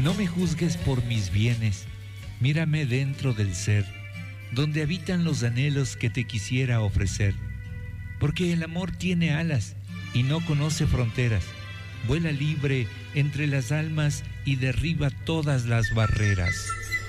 No me juzgues por mis bienes, mírame dentro del ser, donde habitan los anhelos que te quisiera ofrecer. Porque el amor tiene alas y no conoce fronteras, vuela libre entre las almas y derriba todas las barreras.